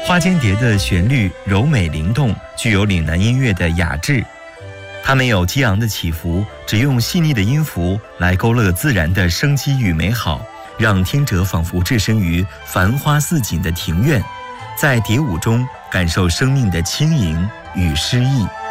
花间蝶的旋律柔美灵动，具有岭南音乐的雅致。它没有激昂的起伏，只用细腻的音符来勾勒自然的生机与美好，让听者仿佛置身于繁花似锦的庭院，在蝶舞中感受生命的轻盈与诗意。